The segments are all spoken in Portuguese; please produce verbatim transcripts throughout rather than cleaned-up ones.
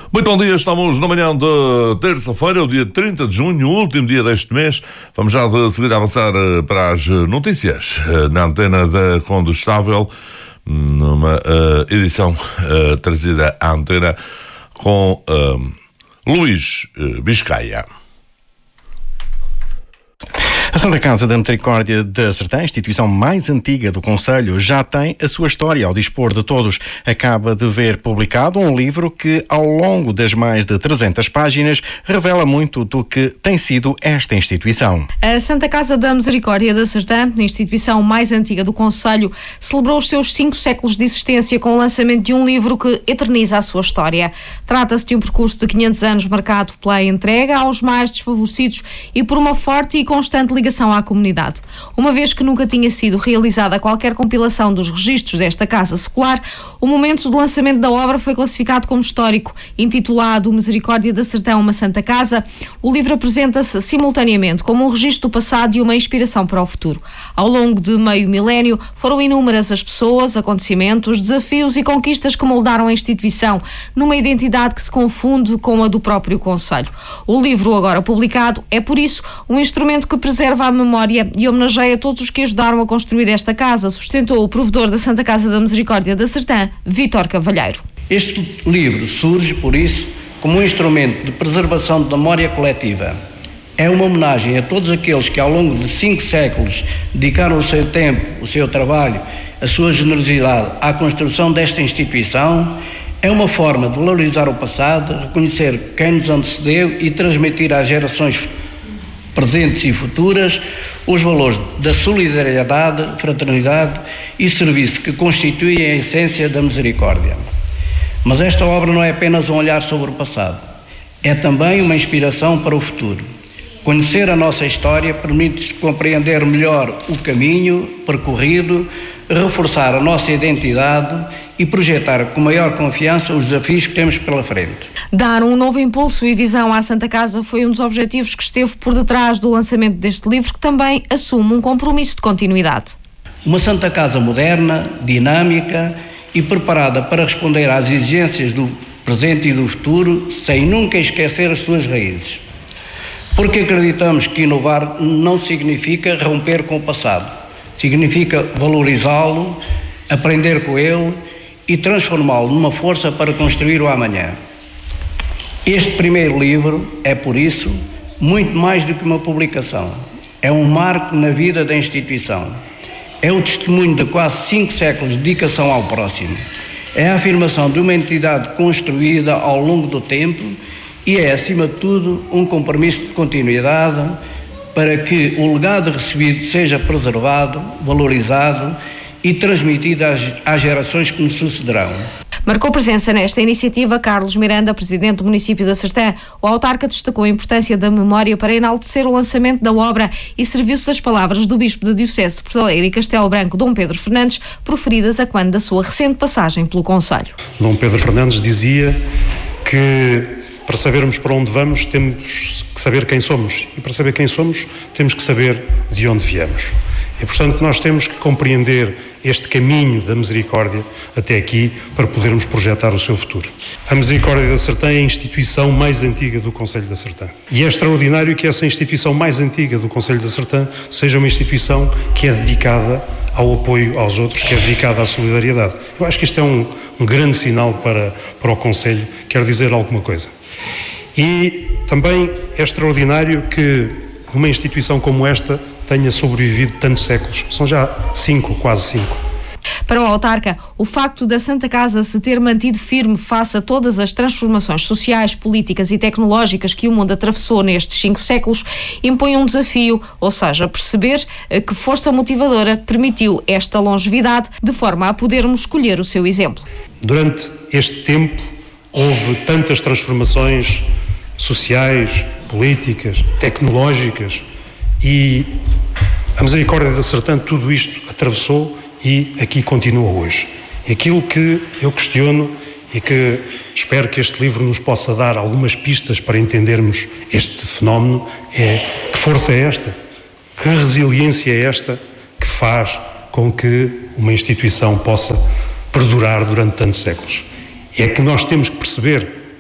Muito bom dia, estamos na manhã de terça-feira, o dia trinta de junho, último dia deste mês. Vamos já de seguida avançar para as notícias na antena da Condestável, numa uh, edição uh, trazida à antena com uh, Luís uh, Biscaia. A Santa Casa da Misericórdia da Sertã, a instituição mais antiga do concelho, já tem a sua história ao dispor de todos. Acaba de ver publicado um livro que, ao longo das mais de trezentas páginas, revela muito do que tem sido esta instituição. A Santa Casa da Misericórdia da Sertã, a instituição mais antiga do concelho, celebrou os seus cinco séculos de existência com o lançamento de um livro que eterniza a sua história. Trata-se de um percurso de quinhentos anos marcado pela entrega aos mais desfavorecidos e por uma forte e constante ligação à comunidade. Uma vez que nunca tinha sido realizada qualquer compilação dos registros desta casa secular, o momento do lançamento da obra foi classificado como histórico. Intitulado Misericórdia da Sertã, uma Santa Casa, o livro apresenta-se simultaneamente como um registro do passado e uma inspiração para o futuro. Ao longo de meio milénio, foram inúmeras as pessoas, acontecimentos, desafios e conquistas que moldaram a instituição numa identidade que se confunde com a do próprio concelho. O livro, agora publicado, é por isso um instrumento que preserva a memória e homenageia todos os que ajudaram a construir esta casa, sustentou o provedor da Santa Casa da Misericórdia da Sertã, Vítor Cavalheiro. Este livro surge, por isso, como um instrumento de preservação da memória coletiva. É uma homenagem a todos aqueles que, ao longo de cinco séculos, dedicaram o seu tempo, o seu trabalho, a sua generosidade à construção desta instituição. É uma forma de valorizar o passado, reconhecer quem nos antecedeu e transmitir às gerações futuras, presentes e futuras, os valores da solidariedade, fraternidade e serviço que constituem a essência da misericórdia. Mas esta obra não é apenas um olhar sobre o passado, é também uma inspiração para o futuro. Conhecer a nossa história permite-nos compreender melhor o caminho percorrido, reforçar a nossa identidade e projetar com maior confiança os desafios que temos pela frente. Dar um novo impulso e visão à Santa Casa foi um dos objetivos que esteve por detrás do lançamento deste livro, que também assume um compromisso de continuidade. Uma Santa Casa moderna, dinâmica e preparada para responder às exigências do presente e do futuro, sem nunca esquecer as suas raízes. Porque acreditamos que inovar não significa romper com o passado, significa valorizá-lo, aprender com ele e transformá-lo numa força para construir o amanhã. Este primeiro livro é, por isso, muito mais do que uma publicação. É um marco na vida da instituição. É o testemunho de quase cinco séculos de dedicação ao próximo. É a afirmação de uma entidade construída ao longo do tempo e é, acima de tudo, um compromisso de continuidade para que o legado recebido seja preservado, valorizado e transmitido às, às gerações que nos sucederão. Marcou presença nesta iniciativa Carlos Miranda, presidente do município da Sertã. O autarca destacou a importância da memória para enaltecer o lançamento da obra e serviu-se das palavras do bispo da Diocese de Porto Alegre e Castelo Branco, Dom Pedro Fernandes, proferidas a quando da sua recente passagem pelo concelho. Dom Pedro Fernandes dizia que para sabermos para onde vamos temos que saber quem somos e para saber quem somos temos que saber de onde viemos. E, portanto, nós temos que compreender este caminho da misericórdia até aqui para podermos projetar o seu futuro. A Misericórdia da Sertã é a instituição mais antiga do Concelho da Sertã. E é extraordinário que essa instituição mais antiga do Concelho da Sertã seja uma instituição que é dedicada ao apoio aos outros, que é dedicada à solidariedade. Eu acho que isto é um, um grande sinal para, para o Concelho, quer dizer alguma coisa. E também é extraordinário que uma instituição como esta tenha sobrevivido tantos séculos. São já cinco, quase cinco. Para o autarca, o facto da Santa Casa se ter mantido firme face a todas as transformações sociais, políticas e tecnológicas que o mundo atravessou nestes cinco séculos impõe um desafio, ou seja, perceber que força motivadora permitiu esta longevidade de forma a podermos escolher o seu exemplo. Durante este tempo houve tantas transformações sociais, políticas, tecnológicas e a Misericórdia da Sertã tudo isto atravessou e aqui continua hoje. E aquilo que eu questiono e que espero que este livro nos possa dar algumas pistas para entendermos este fenómeno é: que força é esta? Que resiliência é esta que faz com que uma instituição possa perdurar durante tantos séculos? É que nós temos que perceber que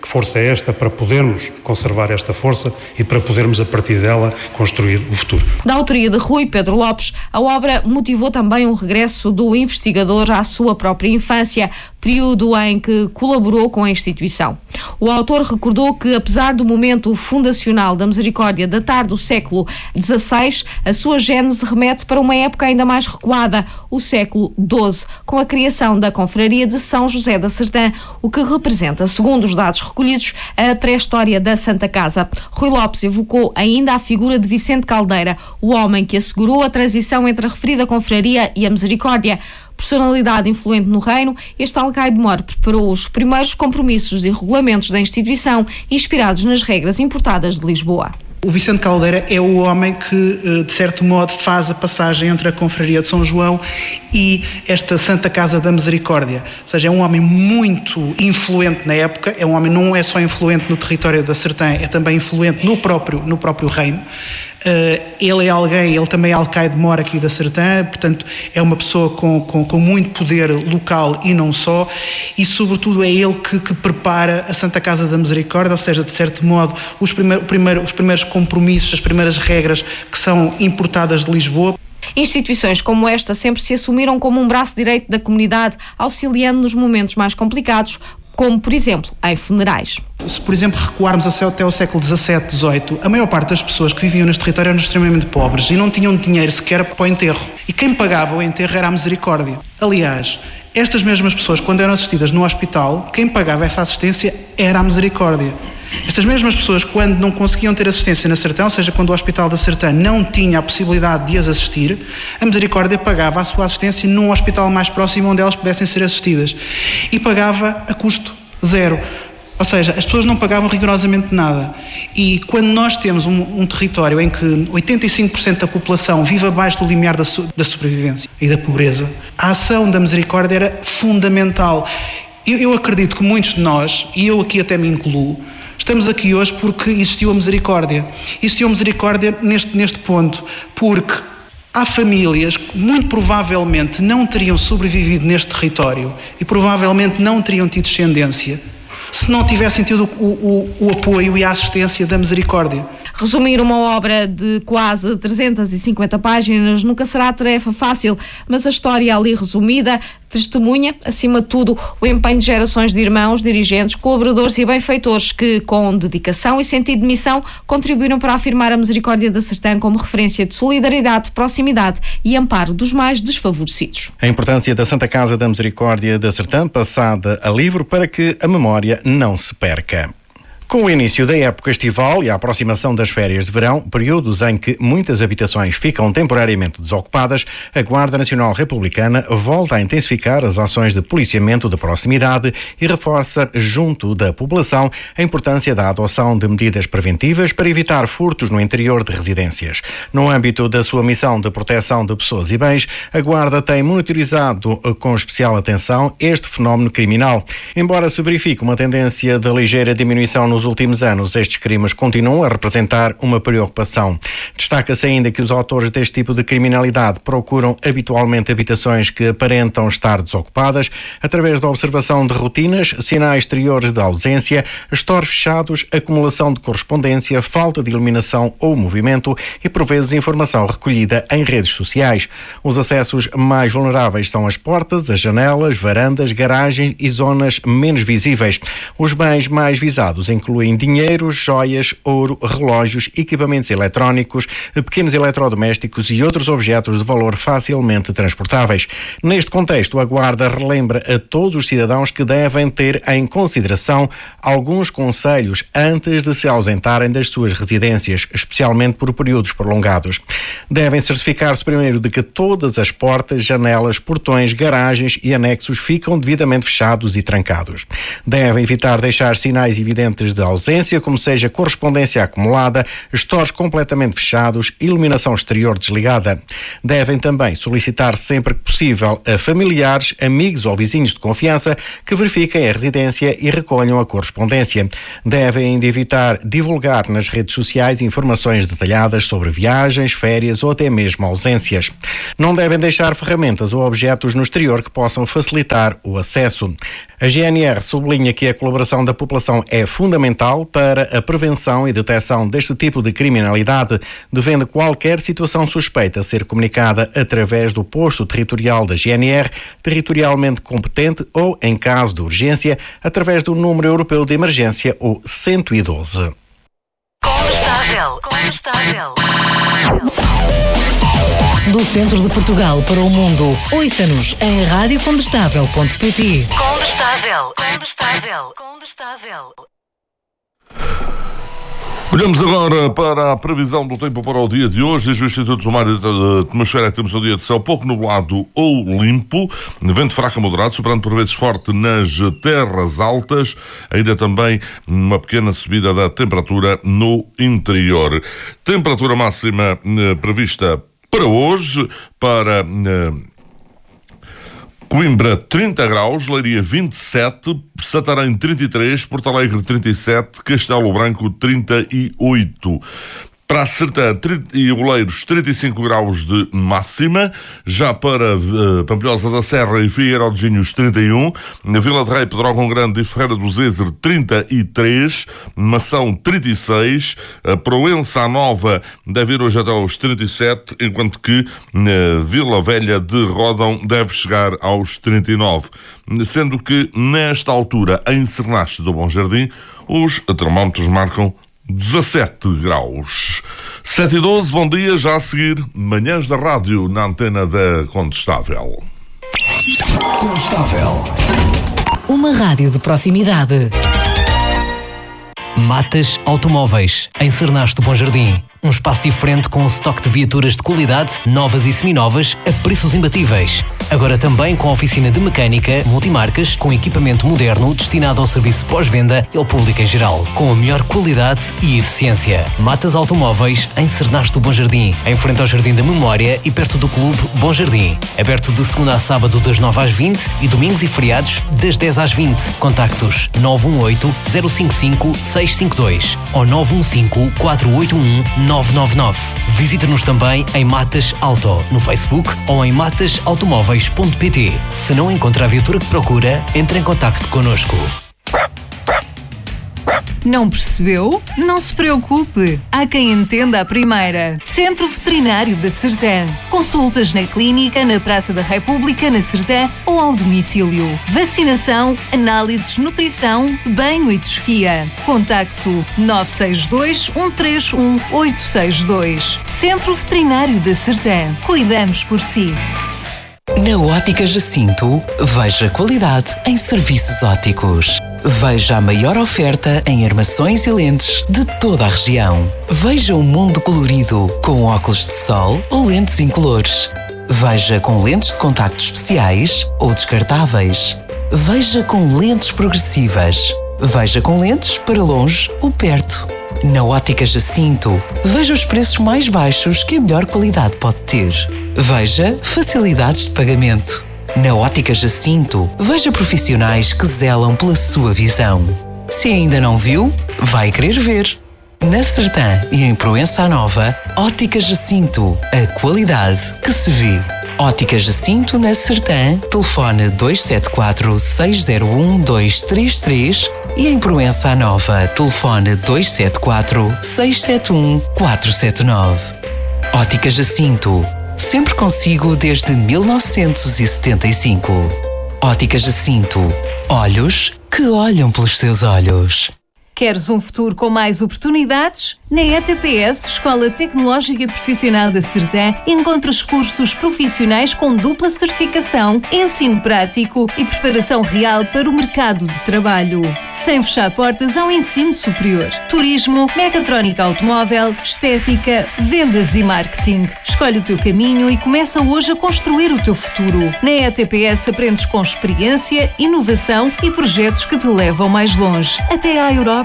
que força é esta para podermos conservar esta força e para podermos, a partir dela, construir o futuro. Da autoria de Rui Pedro Lopes, a obra motivou também o regresso do investigador à sua própria infância, período em que colaborou com a instituição. O autor recordou que, apesar do momento fundacional da Misericórdia datar do século dezasseis, a sua gênese remete para uma época ainda mais recuada, o século doze, com a criação da Confraria de São José da Sertã, o que representa, segundo os dados recolhidos, a pré-história da Santa Casa. Rui Lopes evocou ainda a figura de Vicente Caldeira, o homem que assegurou a transição entre a referida confraria e a Misericórdia. Personalidade influente no reino, este alcaide-mor preparou os primeiros compromissos e regulamentos da instituição, inspirados nas regras importadas de Lisboa. O Vicente Caldeira é o homem que, de certo modo, faz a passagem entre a Confraria de São João e esta Santa Casa da Misericórdia. Ou seja, é um homem muito influente na época, é um homem não é só influente no território da Sertã, é também influente no próprio, no próprio reino. Uh, ele é alguém, ele também é alcaide-mor aqui da Sertã, portanto é uma pessoa com, com, com muito poder local e não só, e sobretudo é ele que, que prepara a Santa Casa da Misericórdia, ou seja, de certo modo, os, primeir, primeiro, os primeiros compromissos, as primeiras regras que são importadas de Lisboa. Instituições como esta sempre se assumiram como um braço direito da comunidade, auxiliando nos momentos mais complicados, como, por exemplo, em funerais. Se, por exemplo, recuarmos até ao século dezassete, dezoito, a maior parte das pessoas que viviam neste território eram extremamente pobres e não tinham dinheiro sequer para o enterro. E quem pagava o enterro era a Misericórdia. Aliás, estas mesmas pessoas, quando eram assistidas no hospital, quem pagava essa assistência era a Misericórdia. Estas mesmas pessoas, quando não conseguiam ter assistência na Sertã, ou seja, quando o Hospital da Sertã não tinha a possibilidade de as assistir, a Misericórdia pagava a sua assistência num hospital mais próximo onde elas pudessem ser assistidas. E pagava a custo zero. Ou seja, as pessoas não pagavam rigorosamente nada. E quando nós temos um, um território em que oitenta e cinco por cento da população vive abaixo do limiar da, so, da sobrevivência e da pobreza, a ação da Misericórdia era fundamental. Eu, eu acredito que muitos de nós, e eu aqui até me incluo, estamos aqui hoje porque existiu a Misericórdia. Existiu a Misericórdia neste, neste ponto, porque há famílias que muito provavelmente não teriam sobrevivido neste território e provavelmente não teriam tido descendência se não tivessem tido o, o, o apoio e a assistência da Misericórdia. Resumir uma obra de quase trezentas e cinquenta páginas nunca será tarefa fácil, mas a história ali resumida testemunha, acima de tudo, o empenho de gerações de irmãos, dirigentes, colaboradores e benfeitores que, com dedicação e sentido de missão, contribuíram para afirmar a Misericórdia da Sertã como referência de solidariedade, proximidade e amparo dos mais desfavorecidos. A importância da Santa Casa da Misericórdia da Sertã passada a livro para que a memória não se perca. Com o início da época estival e a aproximação das férias de verão, períodos em que muitas habitações ficam temporariamente desocupadas, a Guarda Nacional Republicana volta a intensificar as ações de policiamento de proximidade e reforça, junto da população, a importância da adoção de medidas preventivas para evitar furtos no interior de residências. No âmbito da sua missão de proteção de pessoas e bens, a Guarda tem monitorizado com especial atenção este fenómeno criminal. Embora se verifique uma tendência de ligeira diminuição no Nos últimos anos, estes crimes continuam a representar uma preocupação. Destaca-se ainda que os autores deste tipo de criminalidade procuram habitualmente habitações que aparentam estar desocupadas através da observação de rotinas, sinais exteriores de ausência, stores fechados, acumulação de correspondência, falta de iluminação ou movimento e, por vezes, informação recolhida em redes sociais. Os acessos mais vulneráveis são as portas, as janelas, varandas, garagens e zonas menos visíveis. Os bens mais visados incluem incluem dinheiro, joias, ouro, relógios, equipamentos eletrónicos, pequenos eletrodomésticos e outros objetos de valor facilmente transportáveis. Neste contexto, a Guarda relembra a todos os cidadãos que devem ter em consideração alguns conselhos antes de se ausentarem das suas residências, especialmente por períodos prolongados. Devem certificar-se primeiro de que todas as portas, janelas, portões, garagens e anexos ficam devidamente fechados e trancados. Devem evitar deixar sinais evidentes de de ausência, como seja correspondência acumulada, stores completamente fechados, iluminação exterior desligada. Devem também solicitar sempre que possível a familiares, amigos ou vizinhos de confiança que verifiquem a residência e recolham a correspondência. Devem ainda evitar divulgar nas redes sociais informações detalhadas sobre viagens, férias ou até mesmo ausências. Não devem deixar ferramentas ou objetos no exterior que possam facilitar o acesso. A G N R sublinha que a colaboração da população é fundamental para a prevenção e detecção deste tipo de criminalidade, devendo qualquer situação suspeita ser comunicada através do posto territorial da G N R, territorialmente competente ou, em caso de urgência, através do número europeu de emergência, o cento e doze. Condestável, condestável. Do centro de Portugal para o mundo, ouça-nos em rádio condestável ponto pt. Condestável, condestável, condestável. Olhamos agora para a previsão do tempo para o dia de hoje. Diz o Instituto do Mar e da Atmosfera que temos um dia de céu pouco nublado ou limpo, vento fraco a moderado, soprando por vezes forte nas terras altas, ainda também uma pequena subida da temperatura no interior. Temperatura máxima eh, prevista para hoje, para eh, Coimbra trinta graus, Leiria vinte e sete, Santarém trinta e três, Porto Alegre trinta e sete, Castelo Branco trinta e oito. Para a Sertã e Oleiros, trinta e cinco graus de máxima. Já para uh, Pampilhosa da Serra e Figueiró de Ginhos, trinta e um. Na Vila de Rei, Pedrógão Grande e Ferreira do Zezer, trinta e três. Mação, trinta e seis. A Proença Nova deve ir hoje até aos trinta e sete, enquanto que na Vila Velha de Rodão deve chegar aos trinta e nove. Sendo que, nesta altura, em Cernache do Bom Jardim, os termómetros marcam dezassete graus. sete e doze, bom dia, já a seguir, Manhãs da Rádio, na antena da Condestável. Condestável. Uma rádio de proximidade. Matas Automóveis, em Cernache do Bom Jardim. Um espaço diferente com um estoque de viaturas de qualidade, novas e seminovas, a preços imbatíveis. Agora também com oficina de mecânica, multimarcas, com equipamento moderno destinado ao serviço pós-venda e ao público em geral, com a melhor qualidade e eficiência. Matas Automóveis, em Cernache do Bom Jardim, em frente ao Jardim da Memória e perto do Clube Bom Jardim. Aberto de segunda a sábado das nove às vinte e domingos e feriados das dez às vinte. Contactos nove um oito, zero cinco cinco, seis cinco dois ou nove um cinco, quatro oito um, nove nove nove. Visite-nos também em Matas Auto, no Facebook ou em matas automóveis ponto pt. Se não encontra a viatura que procura, entre em contacto connosco. Não percebeu? Não se preocupe. Há quem entenda a primeira. Centro Veterinário da Sertã. Consultas na clínica, na Praça da República, na Sertã ou ao domicílio. Vacinação, análises, nutrição, banho e tosquia. Contacto nove seis dois, um três um, oito seis dois. Centro Veterinário da Sertã. Cuidamos por si. Na Ótica Jacinto, veja qualidade em serviços ópticos. Veja a maior oferta em armações e lentes de toda a região. Veja o mundo colorido com óculos de sol ou lentes incolores. Veja com lentes de contacto especiais ou descartáveis. Veja com lentes progressivas. Veja com lentes para longe ou perto. Na Ótica Jacinto, veja os preços mais baixos que a melhor qualidade pode ter. Veja facilidades de pagamento. Na Ótica Jacinto, veja profissionais que zelam pela sua visão. Se ainda não viu, vai querer ver. Na Sertã e em Proença Nova, Ótica Jacinto, a qualidade que se vê. Ótica Jacinto na Sertã, telefone dois sete quatro, seis zero um, dois três três e em Proença Nova, telefone dois sete quatro, seis sete um, quatro sete nove. Ótica Jacinto, sempre consigo desde mil novecentos e setenta e cinco. Ótica Jacinto, olhos que olham pelos seus olhos. Queres um futuro com mais oportunidades? Na E T P S, Escola Tecnológica Profissional da Sertã, encontras cursos profissionais com dupla certificação, ensino prático e preparação real para o mercado de trabalho. Sem fechar portas ao ensino superior. Turismo, mecatrónica automóvel, estética, vendas e marketing. Escolhe o teu caminho e começa hoje a construir o teu futuro. Na E T P S aprendes com experiência, inovação e projetos que te levam mais longe, até à Europa.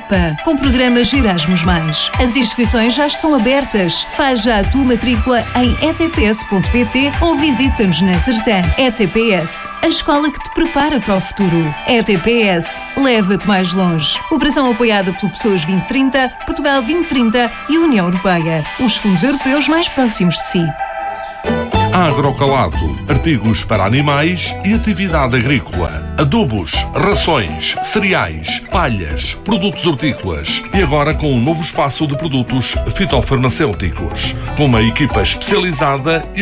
Europa, com programas Erasmus mais. As inscrições já estão abertas. Faz já a tua matrícula em e t p s ponto p t ou visita-nos na Sertã. E T P S, a escola que te prepara para o futuro. E T P S, leva-te mais longe. Operação apoiada pelo Pessoas vinte trinta, Portugal vinte trinta e União Europeia. Os fundos europeus mais próximos de si. Agrocalato, artigos para animais e atividade agrícola, adubos, rações, cereais, palhas, produtos hortícolas e agora com um novo espaço de produtos fitofarmacêuticos, com uma equipa especializada e